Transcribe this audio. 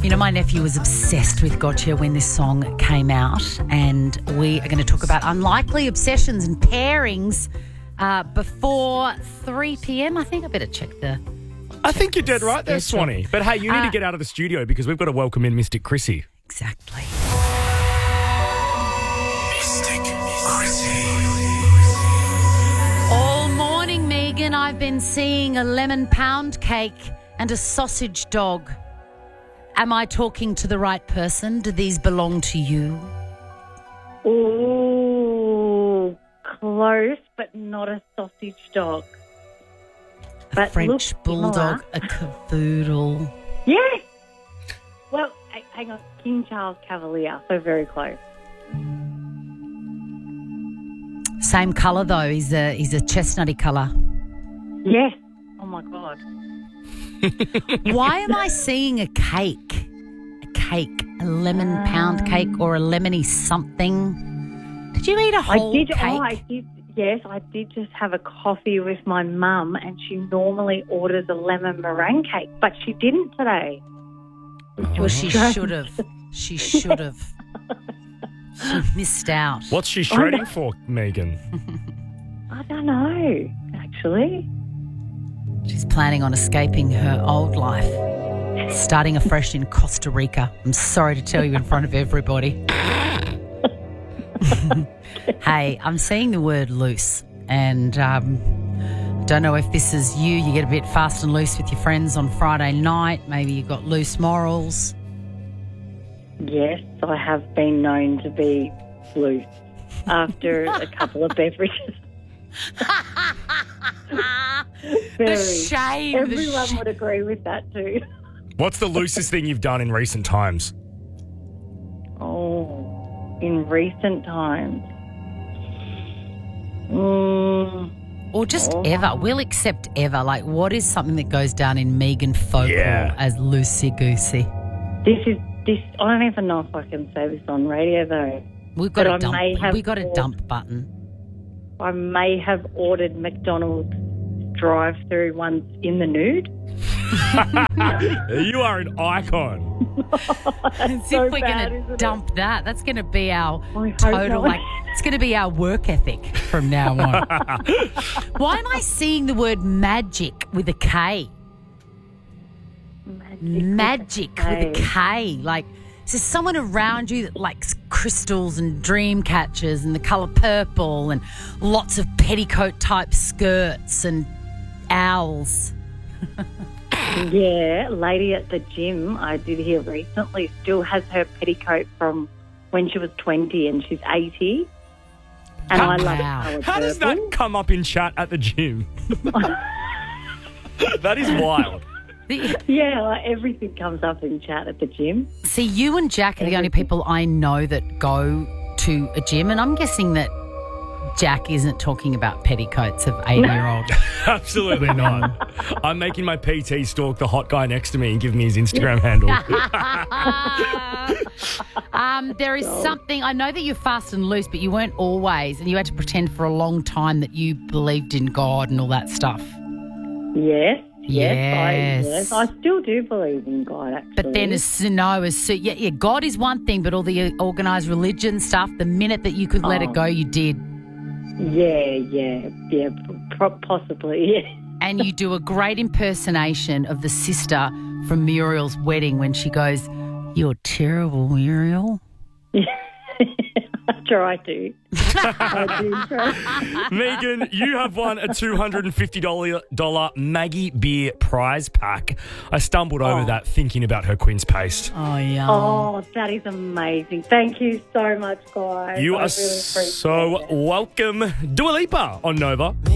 You know, my nephew was obsessed with Gotcha when this song came out, and we are going to talk about unlikely obsessions and pairings before 3 p.m. I think I better check the... I think you're dead right there, Swanee. But hey, you need to get out of the studio because we've got to welcome in Mystic Chrissy. Exactly. Mystic Chrissy. All morning, Megan, I've been seeing a lemon pound cake and a sausage dog. Am I talking to the right person? Do these belong to you? Ooh, close, but not a sausage dog. A French bulldog, a cavoodle. Yes. Well, hang on, King Charles Cavalier, so very close. Same colour though. He's a chestnutty colour. Yes. Oh my God. Why am I seeing a cake? A lemon pound cake or a lemony something? Did you eat a whole cake? I did. Yes, I did just have a coffee with my mum, and she normally orders a lemon meringue cake, but she didn't today. Well, she should have. She should have. She missed out. What's she shredding for, Megan? I don't know, actually. She's planning on escaping her old life, starting afresh in Costa Rica. I'm sorry to tell you in front of everybody. Hey, I'm seeing the word loose, and don't know if this is you. You get a bit fast and loose with your friends on Friday night. Maybe you've got loose morals. Yes, I have been known to be loose after a couple of beverages. The shame. Everyone would agree with that too. What's the loosest thing you've done in recent times? Oh, in recent times. Or just ever. We'll accept ever. Like, what is something that goes down in Megan folklore as loosey-goosey? I don't even know if I can say this on radio though. We've got a dump button. I may have ordered McDonald's drive-through once in the nude. You are an icon. As if we're going to dump that. That's going to be our total, it's going to be our work ethic from now on. Why am I seeing the word magic with a K? Magic with a K. Like, is there someone around you that likes crystals and dream catchers and the colour purple and lots of petticoat-type skirts and owls? Yeah, lady at the gym I did hear recently still has her petticoat from when she was 20 and she's 80. And I love it. How does that come up in chat at the gym? That is wild. Yeah, everything comes up in chat at the gym. See, you and Jack are the only people I know that go to a gym, and I'm guessing that Jack isn't talking about petticoats of 80-year-old. Absolutely not. I'm making my PT stalk the hot guy next to me and give me his Instagram handle. There is something, I know that you're fast and loose, but you weren't always, and you had to pretend for a long time that you believed in God and all that stuff. Yes. Yes. I still do believe in God, actually. But then God is one thing, but all the organised religion stuff, the minute that you could let it go, you did. Yeah, possibly, yeah. And you do a great impersonation of the sister from Muriel's wedding when she goes, "You're terrible, Muriel." I try to. I do try. Megan, you have won a $250 Maggie Beer prize pack. I stumbled over that thinking about her Queen's Paste. Oh, yeah. Oh, that is amazing. Thank you so much, guys. You are really so welcome. Dua Lipa on Nova.